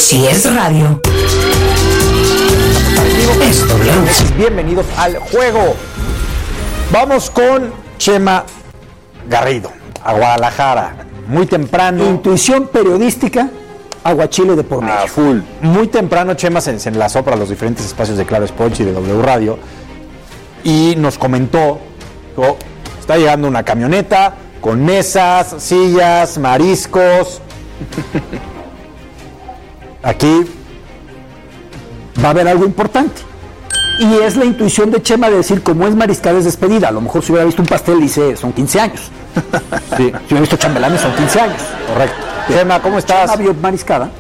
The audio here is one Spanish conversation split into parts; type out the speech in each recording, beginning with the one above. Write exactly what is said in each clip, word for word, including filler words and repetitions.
Si es radio, es W. Bienvenidos al juego. Vamos con Chema Garrido, a Guadalajara. Muy temprano. Intuición periodística, aguachile de por medio. A full. Muy temprano Chema se, se enlazó para los diferentes espacios de Claro Sports y de W Radio y nos comentó que está llegando una camioneta con mesas, sillas, mariscos. Aquí va a haber algo importante. Y es la intuición de Chema de decir, como es mariscada es despedida. A lo mejor si hubiera visto un pastel dice, son quince años. Sí. Si hubiera visto chambelanes son quince años. Correcto. Chema, ¿cómo estás? Chema vio mariscada.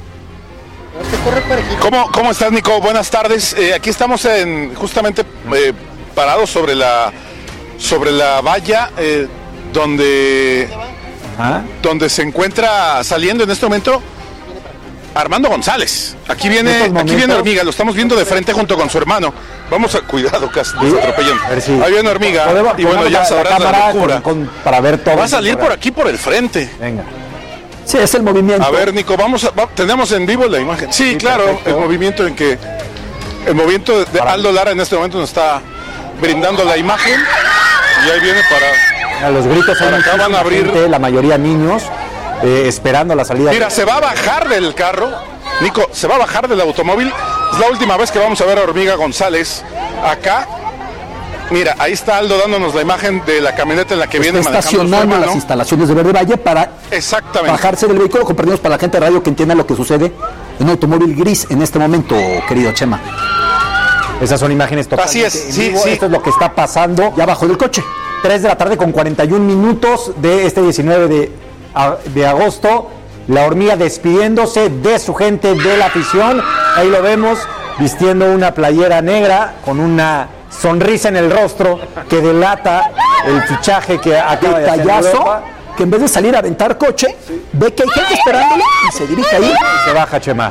¿Cómo, ¿Cómo estás, Nico? Buenas tardes. Eh, aquí estamos en, justamente eh, parados sobre la sobre la valla eh, donde, donde se encuentra saliendo en este momento Armando González. Aquí viene, aquí viene Hormiga, lo estamos viendo de frente junto con su hermano. Vamos a cuidado, casi nos atropellan. Si Ahí viene Hormiga. Podemos, y bueno, ya sabrás la, la locura. Con, con, para ver todo. Va a salir por aquí por el frente. Venga. Sí, es el movimiento. A ver, Nico, vamos a, va, tenemos en vivo la imagen. Sí, sí, claro, perfecto. El movimiento en que el movimiento de Aldo Lara en este momento nos está brindando la imagen y ahí viene para a los gritos. Para acá van a abrir gente, la mayoría niños. Eh, esperando la salida. Mira, se va a bajar del carro, Nico, se va a bajar del automóvil. Es la última vez que vamos a ver a Hormiga González acá. Mira, ahí está Aldo dándonos la imagen de la camioneta en la que está viene manejando estacionando en las instalaciones de Verde Valle para Exactamente. bajarse del vehículo. Compartimos para la gente de radio que entienda lo que sucede en un automóvil gris en este momento, querido Chema. Esas son imágenes totalmente Así es, sí, vivo. sí. Esto es lo que está pasando. Ya bajó del coche. tres de la tarde con cuarenta y un minutos de este diecinueve de agosto. La Hormiga despidiéndose de su gente, de la afición. Ahí lo vemos vistiendo una playera negra con una sonrisa en el rostro que delata el fichaje que acaba de hacer Europa. Que en vez de salir a aventar coche, sí. ve que hay gente esperándole y se dirige ahí y se baja, Chema.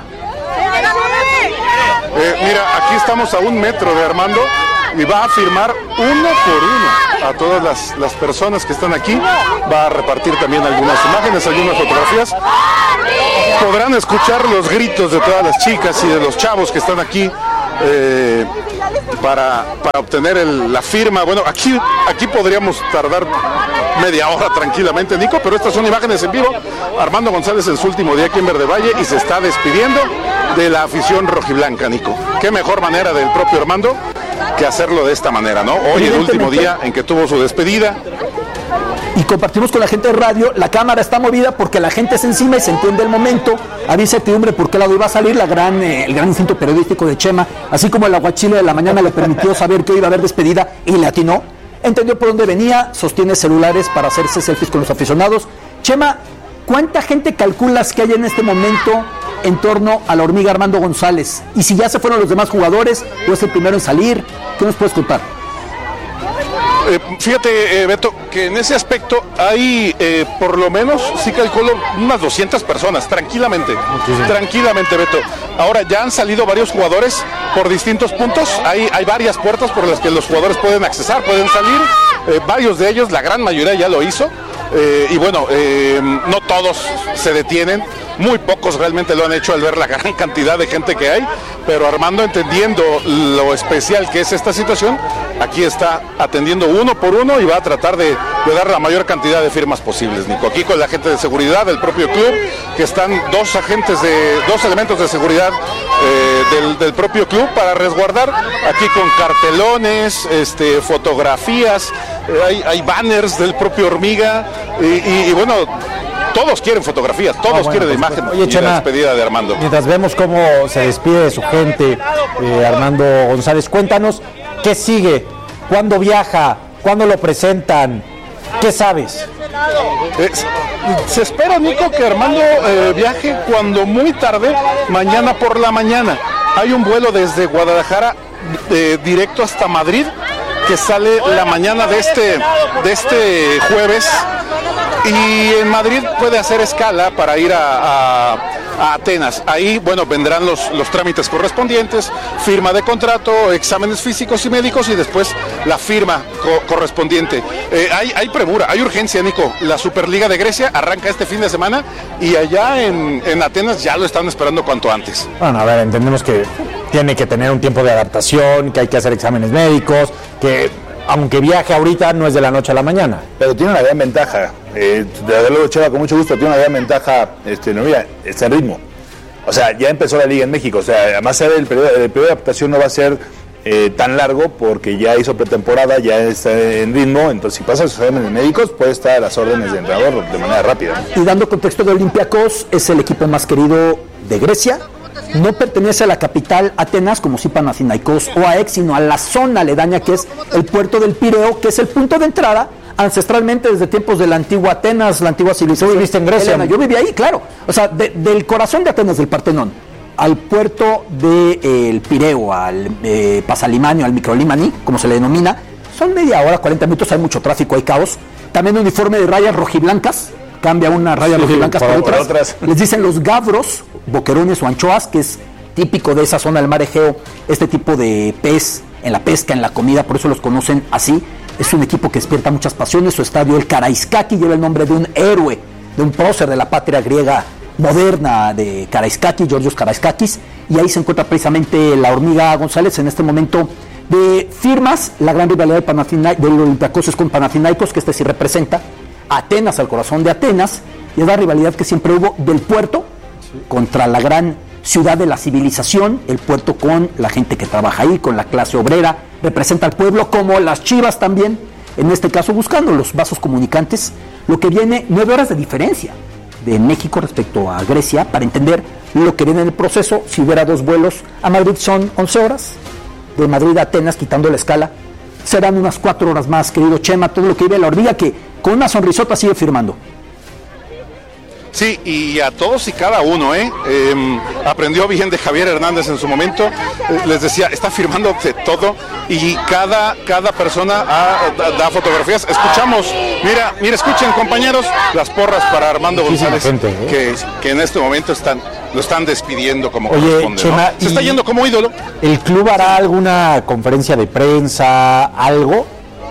Eh, mira, aquí estamos a un metro de Armando y va a firmar uno por uno a todas las, las personas que están aquí. Va a repartir también algunas imágenes, algunas fotografías. Podrán escuchar los gritos de todas las chicas y de los chavos que están aquí eh, para, para obtener el, la firma. Bueno, aquí, aquí podríamos tardar media hora tranquilamente, Nico, pero estas son imágenes en vivo. Armando González en su último día aquí en Verde Valle y se está despidiendo de la afición rojiblanca, Nico. Qué mejor manera del propio Armando que hacerlo de esta manera, ¿no? Hoy el último día en que tuvo su despedida. Y compartimos con la gente de radio, la cámara está movida porque la gente es encima y se entiende el momento. Había incertidumbre por qué lado iba a salir, la gran, eh, el gran instinto periodístico de Chema, así como el aguachile de la mañana le permitió saber que hoy iba a haber despedida y le atinó. Entendió por dónde venía, sostiene celulares para hacerse selfies con los aficionados. Chema, ¿cuánta gente calculas que hay en este momento en torno a la Hormiga Armando González? Y si ya se fueron los demás jugadores o es el primero en salir, ¿qué nos puedes contar? Eh, fíjate, eh, Beto, que en ese aspecto hay eh, por lo menos, sí calculo, unas doscientas personas, tranquilamente. Muchísimo. Tranquilamente, Beto. Ahora ya han salido varios jugadores por distintos puntos. Hay, hay varias puertas por las que los jugadores pueden accesar, pueden salir. Eh, varios de ellos, la gran mayoría ya lo hizo. Eh, y bueno, eh, no todos se detienen. Muy pocos realmente lo han hecho al ver la gran cantidad de gente que hay, pero Armando, entendiendo lo especial que es esta situación, aquí está atendiendo uno por uno y va a tratar de, de dar la mayor cantidad de firmas posibles, Nico. Aquí con la gente de seguridad del propio club, que están dos agentes de, dos elementos de seguridad eh, del, del propio club para resguardar, aquí con cartelones, este, fotografías, eh, hay, hay banners del propio Hormiga y, y, y bueno, todos quieren fotografías, todos ah, bueno, quieren pues, imagen oye, y Chema, la despedida de Armando. Mientras vemos cómo se despide de su gente, eh, Armando González, cuéntanos, ¿qué sigue? ¿Cuándo viaja? ¿Cuándo lo presentan? ¿Qué sabes? Eh, se espera, Nico, que Armando eh, viaje cuando muy tarde, mañana por la mañana. Hay un vuelo desde Guadalajara eh, directo hasta Madrid, que sale la mañana de este, de este jueves. Y en Madrid puede hacer escala para ir a, a, a Atenas. Ahí, bueno, vendrán los, los trámites correspondientes, firma de contrato, exámenes físicos y médicos y después la firma co- correspondiente. Eh, hay, hay premura, hay urgencia, Nico. La Superliga de Grecia arranca este fin de semana y allá en, en Atenas ya lo están esperando cuanto antes. Bueno, a ver, entendemos que tiene que tener un tiempo de adaptación, que hay que hacer exámenes médicos, que aunque viaje ahorita no es de la noche a la mañana. Pero tiene una gran ventaja, eh, desde luego Cheva con mucho gusto, tiene una gran ventaja, este, no, mira, está en ritmo. O sea, ya empezó la liga en México, o sea, además el periodo, el periodo de adaptación no va a ser eh, tan largo porque ya hizo pretemporada, ya está en ritmo, entonces si pasa los exámenes médicos puede estar a las órdenes de entrenador de manera rápida. Y dando contexto de Olympiacos, es el equipo más querido de Grecia. No pertenece a la capital Atenas como si Panathinaikos o A E X, sino a la zona aledaña que es el puerto del Pireo, que es el punto de entrada ancestralmente desde tiempos de la antigua Atenas, la antigua civilización. ¿Tú viviste en Grecia? Helena, yo viví ahí, claro. O sea, de, del corazón de Atenas, del Partenón, al puerto del de, eh, Pireo, al eh, Pasalimanio, al Microlimani, como se le denomina, son media hora, cuarenta minutos, hay mucho tráfico, hay caos. También uniforme de rayas rojiblancas, cambia una raya sí, rojiblancas por, por, otras. por otras. Les dicen los gavros, boquerones o anchoas, que es típico de esa zona del mar Egeo, este tipo de pez en la pesca, en la comida, por eso los conocen así. Es un equipo que despierta muchas pasiones. Su estadio, el Karaiskaki, lleva el nombre de un héroe, de un prócer de la patria griega moderna de Karaiskaki, Georgios Karaiskakis, y ahí se encuentra precisamente la Hormiga González en este momento de firmas. La gran rivalidad del, Panathina- del Olympiacos es con Panathinaikos, que este sí representa Atenas, al corazón de Atenas, y es la rivalidad que siempre hubo del puerto contra la gran ciudad de la civilización, el puerto con la gente que trabaja ahí, con la clase obrera, representa al pueblo, como las Chivas también, en este caso buscando los vasos comunicantes, lo que viene, nueve horas de diferencia de México respecto a Grecia, para entender lo que viene en el proceso. Si hubiera dos vuelos a Madrid son once horas, de Madrid a Atenas, quitando la escala, serán unas cuatro horas más, querido Chema, todo lo que vive la Hormiga, que con una sonrisota sigue firmando. Sí, y a todos y cada uno, ¿eh? eh aprendió bien de Javier Hernández en su momento, eh, les decía, está firmando de todo y cada, cada persona ah, da, da fotografías. Escuchamos, mira, mira, escuchen compañeros, las porras para Armando González, gente, ¿eh? que, que en este momento están, lo están despidiendo como Oye, corresponde, Chema, ¿no? Se está yendo como ídolo. ¿El club hará alguna conferencia de prensa, algo?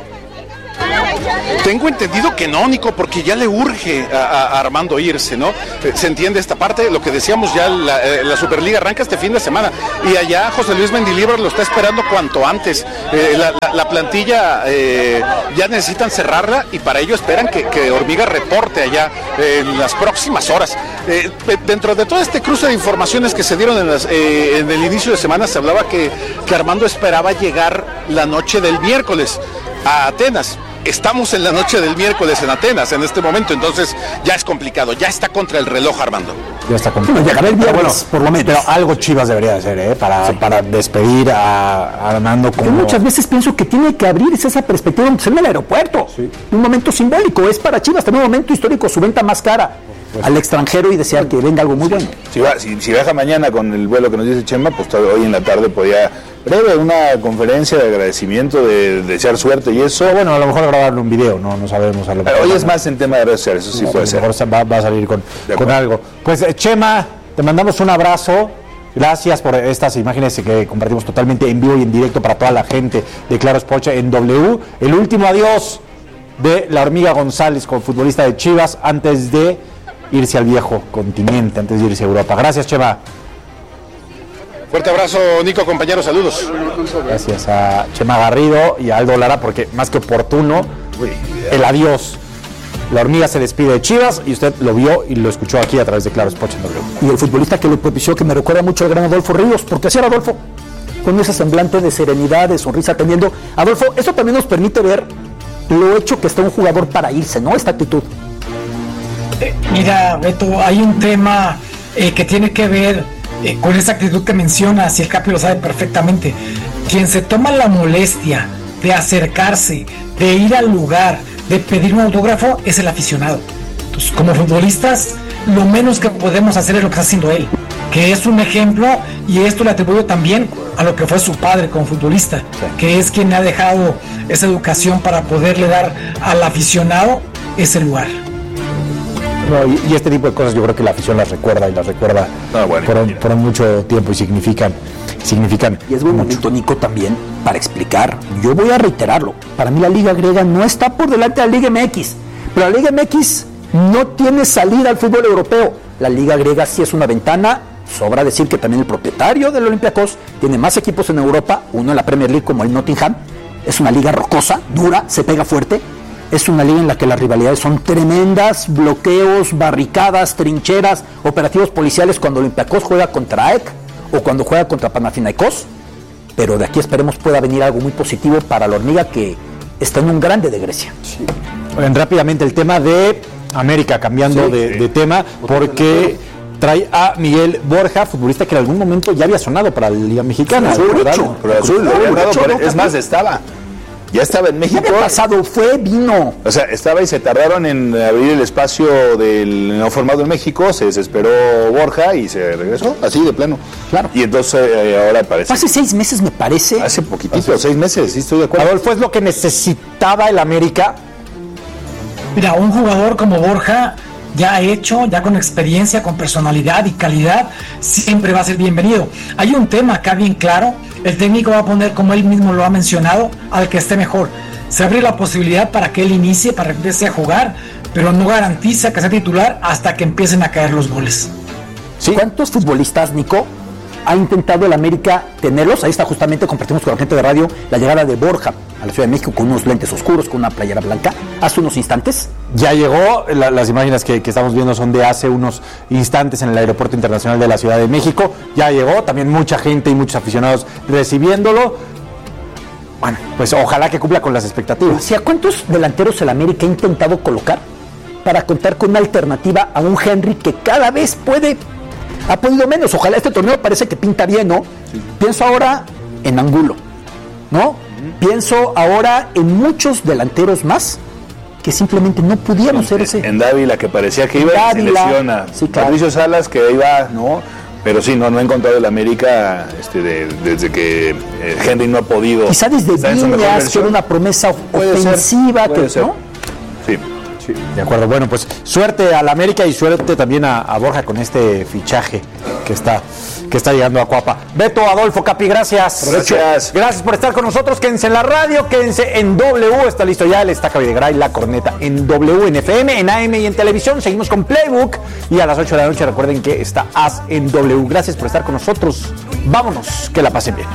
Tengo entendido que no, Nico, porque ya le urge a, a Armando irse, ¿no? Se entiende esta parte, lo que decíamos ya, la, la Superliga arranca este fin de semana y allá José Luis Mendilibar lo está esperando cuanto antes. Eh, la, la, la plantilla eh, ya necesitan cerrarla y para ello esperan que, que Hormiga reporte allá eh, en las próximas horas. Eh, dentro de todo este cruce de informaciones que se dieron en, las, eh, en el inicio de semana, se hablaba que, que Armando esperaba llegar la noche del miércoles a Atenas. Estamos en la noche del miércoles en Atenas en este momento, entonces ya es complicado, ya está contra el reloj, Armando. Ya está complicado. Llegará el viernes, bueno, por lo menos. Pero algo Chivas debería hacer, ¿eh? Para, sí. para despedir a Armando como... Yo muchas veces pienso que tiene que abrirse esa perspectiva en el aeropuerto. Sí. Un momento simbólico, es para Chivas también un momento histórico, su venta más cara pues, al extranjero y desear que venga algo muy bueno. Si, va, si, si viaja mañana con el vuelo que nos dice Chema, pues hoy en la tarde podía... breve, una conferencia de agradecimiento, de, de desear suerte y eso. Pero bueno, a lo mejor grabarle un video, no no sabemos. A lo mejor hoy es más en tema de redes sociales, eso sí no, puede ser. A lo mejor va, va a salir con, con algo. Pues Chema, te mandamos un abrazo. Gracias por estas imágenes que compartimos totalmente en vivo y en directo para toda la gente de Claro Sports en W. El último adiós de la Hormiga González como futbolista de Chivas antes de irse al viejo continente, antes de irse a Europa. Gracias, Chema. Fuerte abrazo, Nico, compañeros, saludos. Gracias a Chema Garrido y a Aldo Lara, porque más que oportuno, el adiós. La Hormiga se despide de Chivas y usted lo vio y lo escuchó aquí a través de Claro Sports en W. Y el futbolista que lo propició, que me recuerda mucho al gran Adolfo Ríos, porque así era Adolfo, con ese semblante de serenidad, de sonrisa atendiendo. Adolfo, eso también nos permite ver lo hecho que está un jugador para irse, ¿no? Esta actitud. Eh, mira, Beto, hay un tema eh, que tiene que ver Eh, con esa actitud que mencionas, y el Capi lo sabe perfectamente. Quien se toma la molestia de acercarse, de ir al lugar, de pedir un autógrafo, es el aficionado. Entonces, como futbolistas, lo menos que podemos hacer es lo que está haciendo él, que es un ejemplo, y esto le atribuyo también a lo que fue su padre como futbolista, sí. que es quien ha dejado esa educación para poderle dar al aficionado ese lugar. No, y, y este tipo de cosas yo creo que la afición las recuerda y las recuerda Ah, bueno, por, por mucho tiempo y significan, significan Y es buen mucho. momento, Nico, también para explicar. Yo voy a reiterarlo. Para mí la Liga Griega no está por delante de la Liga M X. Pero la Liga M X no tiene salida al fútbol europeo. La Liga Griega sí es una ventana. Sobra decir que también el propietario del Olympiacos tiene más equipos en Europa, uno en la Premier League como el Nottingham. Es una liga rocosa, dura, se pega fuerte. Es una liga en la que las rivalidades son tremendas, bloqueos, barricadas, trincheras, operativos policiales cuando Olympiacos juega contra A E C o cuando juega contra Panathinaikos. Pero de aquí esperemos pueda venir algo muy positivo para la hormiga que está en un grande de Grecia. Sí. Oigan, rápidamente el tema de América, cambiando Sí, de, sí. de tema, porque trae a Miguel Borja, futbolista que en algún momento ya había sonado para la Liga Mexicana. Azul, ¿recuerdan? pero Azul, le habían dado por- es más, estaba. Ya estaba en ¿Qué México. había pasado? Fue, vino. O sea, estaba y se tardaron en abrir el espacio del no formado en México, se desesperó Borja y se regresó, así de plano. Claro. Y entonces eh, ahora parece... Hace seis meses me parece. Hace poquitito, seis meses, sí estoy de acuerdo. Adolfo, es lo que necesitaba el América. Mira, un jugador como Borja, ya hecho, ya con experiencia, con personalidad y calidad, siempre va a ser bienvenido. Hay un tema acá bien claro, el técnico va a poner, como él mismo lo ha mencionado, al que esté mejor. Se abre la posibilidad para que él inicie, para que empiece a jugar, pero no garantiza que sea titular hasta que empiecen a caer los goles. Sí. ¿Cuántos futbolistas, Nico, ha intentado el América tenerlos? Ahí está, justamente compartimos con la gente de radio la llegada de Borja a la Ciudad de México con unos lentes oscuros, con una playera blanca, hace unos instantes. Ya llegó, la- las imágenes que, que estamos viendo son de hace unos instantes en el Aeropuerto Internacional de la Ciudad de México. Ya llegó, también mucha gente y muchos aficionados recibiéndolo. Bueno, pues ojalá que cumpla con las expectativas. ¿Hacia cuántos delanteros el América ha intentado colocar para contar con una alternativa a un Henry que cada vez puede, ha podido menos? Ojalá este torneo parece que pinta bien, ¿no? Sí. Pienso ahora en Angulo, ¿no? Pienso ahora en muchos delanteros más que simplemente no pudieron ser ese. En Dávila, que parecía que iba y se Dávila, lesiona. sí, claro. Mauricio Salas, que iba, no. Pero sí, no, no ha encontrado el América este, de- desde que eh, Henry no ha podido. Quizá desde estar en su mejor Viñas, que versión. era una promesa Puede ser, ofensiva, puede que, ser. ¿no? Sí. Sí, de acuerdo. Bueno, pues suerte al América y suerte también a, a Borja con este fichaje que está, que está llegando a Cuapa. Beto, Adolfo, Capi, gracias. Gracias. Gracias por estar con nosotros. Quédense en la radio, quédense en W. Está listo ya el Estaca Videgaray, la corneta en W, en F M, en A M y en televisión. Seguimos con Playbook y a las ocho de la noche recuerden que está As en W. Gracias por estar con nosotros. Vámonos, que la pasen bien.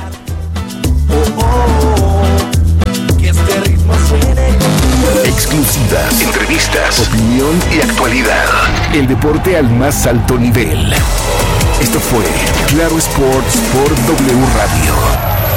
Exclusivas, entrevistas, opinión y actualidad. El deporte al más alto nivel. Esto fue Claro Sports por W Radio.